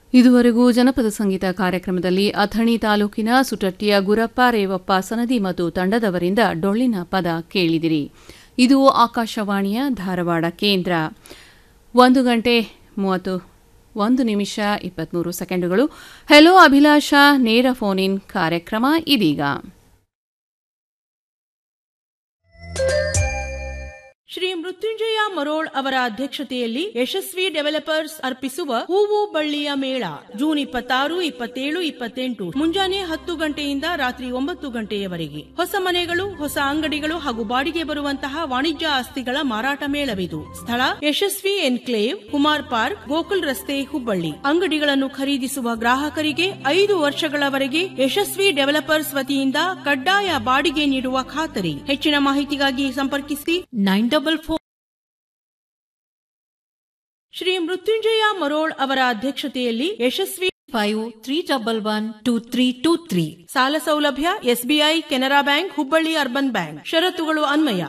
ಇದುವರೆಗೂ ಜನಪದ ಸಂಗೀತ ಕಾರ್ಯಕ್ರಮದಲ್ಲಿ ಅಥಣಿ ತಾಲೂಕಿನ ಸುಟಟ್ಟಿಯ ಗುರಪ್ಪ ರೇವಪ್ಪ ಸನದಿ ಮತ್ತು ತಂಡದವರಿಂದ ಡೊಳ್ಳಿನ ಪದ ಕೇಳಿದಿರಿ. ಇದು ಆಕಾಶವಾಣಿಯ ಧಾರವಾಡ ಕೇಂದ್ರ. 1:31 ಹೆಲೋ ಅಭಿಲಾಷ ನೇರ ಫೋನ್ ಇನ್ ಕಾರ್ಯಕ್ರಮ ಇದೀಗ. ಶ್ರೀ ಮೃತ್ಯುಂಜಯ ಮರೋಳ್ ಅವರ ಅಧ್ಯಕ್ಷತೆಯಲ್ಲಿ ಯಶಸ್ವಿ ಡೆವಲಪರ್ಸ್ ಅರ್ಪಿಸುವ ಹೂವು ಬಳ್ಳಿಯ ಮೇಳ ಜೂನ್ 26, 27, 28 ಮುಂಜಾನೆ 10 ಗಂಟೆಯಿಂದ ರಾತ್ರಿ 9 ಗಂಟೆಯವರೆಗೆ. ಹೊಸ ಮನೆಗಳು, ಹೊಸ ಅಂಗಡಿಗಳು ಹಾಗೂ ಬಾಡಿಗೆ ಬರುವಂತಹ ವಾಣಿಜ್ಯ ಆಸ್ತಿಗಳ ಮಾರಾಟ ಮೇಳವಿದು. ಸ್ಥಳ ಯಶಸ್ವಿ ಎನ್ಕ್ಲೇವ್, ಕುಮಾರ್ ಪಾರ್ಕ್, ಗೋಕುಲ್ ರಸ್ತೆ, ಹುಬ್ಬಳ್ಳಿ. ಅಂಗಡಿಗಳನ್ನು ಖರೀದಿಸುವ ಗ್ರಾಹಕರಿಗೆ 5 ವರ್ಷಗಳವರೆಗೆ ಯಶಸ್ವಿ ಡೆವಲಪರ್ಸ್ ವತಿಯಿಂದ ಕಡ್ಡಾಯ ಬಾಡಿಗೆ ನೀಡುವ ಖಾತರಿ. ಹೆಚ್ಚಿನ ಮಾಹಿತಿಗಾಗಿ ಸಂಪರ್ಕಿಸಿ 944. ಶ್ರೀ ಮೃತ್ಯುಂಜಯ ಮರೋಳ್ ಅವರ ಅಧ್ಯಕ್ಷತೆಯಲ್ಲಿ ಯಶಸ್ವಿ 53112323 ಸಾಲ ಸೌಲಭ್ಯ SBI, Canara bank, Hubballi urban bank. ಷರತ್ತುಗಳು ಅನ್ವಯ.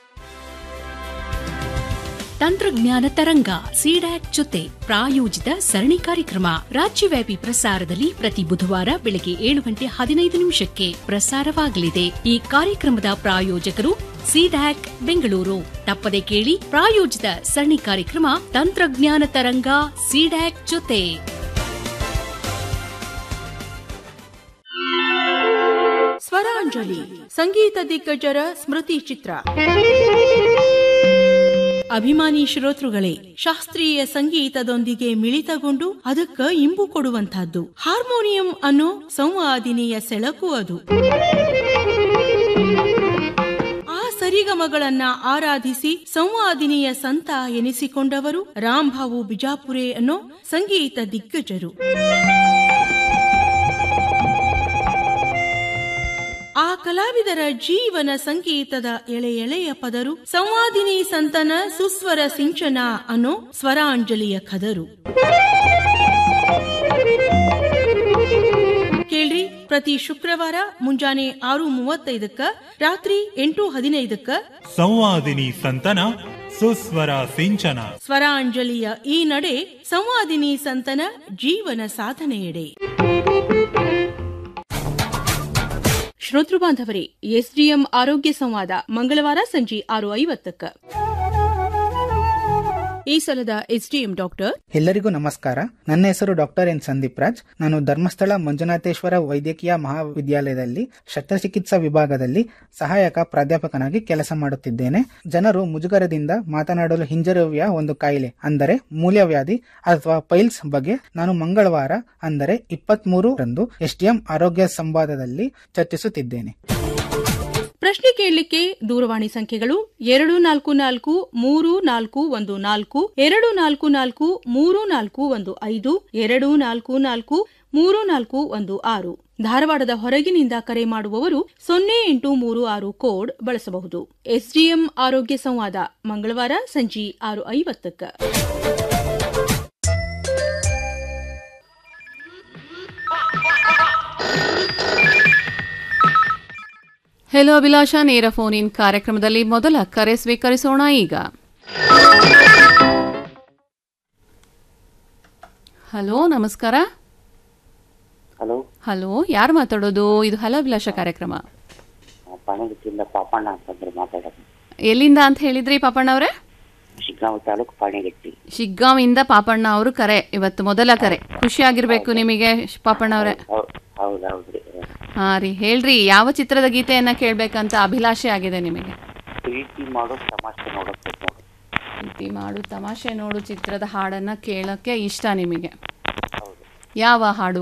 ತಂತ್ರಜ್ಞಾನ ತರಂಗ ಸಿಡ್ಯಾಕ್ ಜೊತೆ ಪ್ರಾಯೋಜಿತ ಸರಣಿ ಕಾರ್ಯಕ್ರಮ ರಾಜ್ಯವ್ಯಾಪಿ ಪ್ರಸಾರದಲ್ಲಿ ಪ್ರತಿ ಬುಧವಾರ ಬೆಳಗ್ಗೆ 7:15 ಪ್ರಸಾರವಾಗಲಿದೆ. ಈ ಕಾರ್ಯಕ್ರಮದ ಪ್ರಾಯೋಜಕರು ಸಿಡ್ಯಾಕ್ ಬೆಂಗಳೂರು. ತಪ್ಪದೆ ಕೇಳಿ ಪ್ರಾಯೋಜಿತ ಸರಣಿ ಕಾರ್ಯಕ್ರಮ ತಂತ್ರಜ್ಞಾನ ತರಂಗ ಸಿಡ್ಯಾಕ್ ಜೊತೆ. ಸ್ವರಾಂಜಲಿ ಸಂಗೀತ ದಿಗ್ಗಜರ ಸ್ಮೃತಿ ಚಿತ್ರ. ಅಭಿಮಾನಿ ಶ್ರೋತೃಗಳೇ, ಶಾಸ್ತ್ರೀಯ ಸಂಗೀತದೊಂದಿಗೆ ಮಿಳಿತಗೊಂಡು ಅದಕ್ಕ ಇಂಬು ಕೊಡುವಂತಹದ್ದು ಹಾರ್ಮೋನಿಯಂ ಅನ್ನೋ ಸಂವಾದಿನಿಯ ಸೆಳಕು ಅದು. ಆ ಸರಿಗಮಗಳನ್ನ ಆರಾಧಿಸಿ ಸಂವಾದಿನಿಯ ಸಂತ ಎನಿಸಿಕೊಂಡವರು ರಾಂಭಾವು ಬಿಜಾಪುರೆ ಅನ್ನೋ ಸಂಗೀತ ದಿಗ್ಗಜರು. ಆ ಕಲಾವಿದರ ಜೀವನ ಸಂಗೀತದ ಎಳೆ ಎಳೆಯ ಪದರು ಸಂವಾದಿನಿ ಸಂತನ ಸುಸ್ವರ ಸಿಂಚನ ಅನ್ನೋ ಸ್ವರಾಂಜಲಿಯ ಖದರು. ಕೇಳ್ರಿ, ಪ್ರತಿ ಶುಕ್ರವಾರ ಮುಂಜಾನೆ 6:35, ರಾತ್ರಿ 8:15 ಸಂವಾದಿನಿ ಸಂತನ ಸುಸ್ವರ ಸಿಂಚನ. ಸ್ವರಾಂಜಲಿಯ ಈ ನಡೆ ಸಂವಾದಿನಿ ಸಂತನ ಜೀವನ ಸಾಧನೆಯೆಡೆ. ಶ್ರೋತೃ ಬಾಂಧವರೇ, ಎಸ್ಡಿಎಂ ಆರೋಗ್ಯ ಸಂವಾದ ಮಂಗಳವಾರ ಸಂಜೆ 6:50. ಈ ಸಲದ ಎಸ್ಡಿಎಂ ಡಾಕ್ಟರ್. ಎಲ್ಲರಿಗೂ ನಮಸ್ಕಾರ. ನನ್ನ ಹೆಸರು ಡಾಕ್ಟರ್ ಎನ್ ಸಂದೀಪ್ ರಾಜ್. ನಾನು ಧರ್ಮಸ್ಥಳ ಮಂಜುನಾಥೇಶ್ವರ ವೈದ್ಯಕೀಯ ಮಹಾವಿದ್ಯಾಲಯದಲ್ಲಿ ಶಸ್ತ್ರಚಿಕಿತ್ಸಾ ವಿಭಾಗದಲ್ಲಿ ಸಹಾಯಕ ಪ್ರಾಧ್ಯಾಪಕನಾಗಿ ಕೆಲಸ ಮಾಡುತ್ತಿದ್ದೇನೆ. ಜನರು ಮುಜುಗರದಿಂದ ಮಾತನಾಡಲು ಹಿಂಜರಿಯುವ ಒಂದು ಕಾಯಿಲೆ ಅಂದರೆ ಮೂಲವ್ಯಾಧಿ ಅಥವಾ ಪೈಲ್ಸ್ ಬಗ್ಗೆ ನಾನು ಮಂಗಳವಾರ ಅಂದರೆ 23ರಂದು ಎಸ್ಡಿಎಂ ಆರೋಗ್ಯ ಸಂವಾದದಲ್ಲಿ ಚರ್ಚಿಸುತ್ತಿದ್ದೇನೆ. ಪ್ರಶ್ನೆ ಕೇಳಲಿಕ್ಕೆ ದೂರವಾಣಿ ಸಂಖ್ಯೆಗಳು 244-3414, 244-3415, 244-3416. ಧಾರವಾಡದ ಹೊರಗಿನಿಂದ ಕರೆ ಮಾಡುವವರು 0836 ಕೋಡ್ ಬಳಸಬಹುದು. ಎಸ್ಡಿಎಂ ಆರೋಗ್ಯ ಸಂವಾದ ಮಂಗಳವಾರ ಸಂಜೆ 6:50. ಹೆಲೋ ಅಭಿಲಾಷ ನೇರ ಫೋನ್ ಇನ್ ಕಾರ್ಯಕ್ರಮದಲ್ಲಿ ಮೊದಲ ಕರೆ ಸ್ವೀಕರಿಸೋಣ ಈಗ. ಹಲೋ, ನಮಸ್ಕಾರ. ಹಲೋ, ಯಾರು ಮಾತಾಡೋದು? ಇದು ಹಲೋ ಅಭಿಲಾಷ ಕಾರ್ಯಕ್ರಮ. ಪಾಪಣ್ಣ ಅಂತಂದ್ರೆ ಮಾತಾಡೋದು. ಎಲ್ಲಿಂದ ಅಂತ ಹೇಳಿದ್ರಿ ಪಾಪಣ್ಣ ಅವರೇ? ಶಿಗ್ಗಾಂವ್ ತಾಲೂಕು ಪಾಣಿಗಟ್ಟಿ. ಶಿಗ್ಗಾಂವಿಂದ ಪಾಪಣ್ಣ ಅವರು ಕರೆ. ಇವತ್ತು ಮೊದಲ ಕರೆ. ಖುಷಿಯಾಗಿರ್ಬೇಕು ನಿಮಗೆ ಪಾಪಣ್ಣ ಅವರೇ. ಹೌದೌದ್ರಿ. ಹಾ ರೀ, ಹೇಳ್ರಿ, ಯಾವ ಚಿತ್ರದ ಗೀತೆಯನ್ನ ಕೇಳ್ಬೇಕಂತ ಅಭಿಲಾಷೆ ಆಗಿದೆ ನಿಮಗೆ? ಪ್ರೀತಿ ಮಾಡು ತಮಾಷೆ ನೋಡು. ಪ್ರೀತಿ ಮಾಡು ತಮಾಷೆ ನೋಡು ಚಿತ್ರದ ಹಾಡನ್ನ ಕೇಳಕ್ಕೆ ಇಷ್ಟ ನಿಮಗೆ. ಯಾವ ಹಾಡು?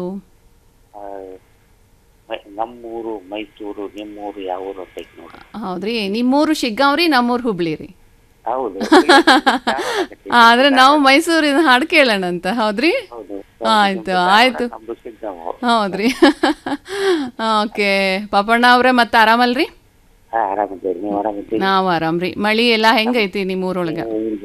ನಮ್ಮೂರು ಮೈಸೂರು, ನಿಮ್ಮೂರು ಯಾವ ಊರು ಅಂತ ನೋಡಿ. ಹೌದ್ರಿ, ನಿಮ್ಮೂರು ಶಿಗ್ಗಾಂವ್ರಿ, ನಮ್ಮೂರು ಹುಬ್ಳಿ ರೀ. ಹೌದು. ಆದ್ರೆ ನಾವು ಮೈಸೂರಿನ ಹಾಡು ಕೇಳೋಣ ಅಂತ. ಹೌದ್ರಿ, ಆಯ್ತು ಆಯ್ತು. ಹೌದ್ರಿ. ಓಕೆ ಪಾಪಣ್ಣ ಅವ್ರೆ, ಮತ್ತೆ ಆರಾಮಲ್ರಿ? ನಾವ್ ಆರಾಮ್ರಿ. ಮಳಿ ಎಲ್ಲಾ ಹೆಂಗೈತಿ ನಿಮ್ಮೂರೊಳಗ?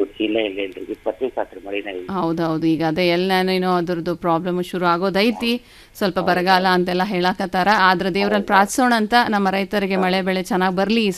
ಹೌದೌದು, ಈಗ ಅದೇ ಎಲ್ಲೇನೋ ಅದ್ರದ್ದು ಪ್ರಾಬ್ಲಮ್ ಶುರು ಆಗೋದೈತಿ. ಸ್ವಲ್ಪ ಬರಗಾಲ ಅಂತೆಲ್ಲ ಹೇಳಕತ್ತಾರ. ಆದ್ರೆ ದೇವ್ರಲ್ಲಿ ಪ್ರಾರ್ಥಿಸೋಣ ಅಂತ, ನಮ್ಮ ರೈತರಿಗೆ ಮಳೆ ಬೆಳೆ ಚೆನ್ನಾಗಿ ಬರ್ಲಿ.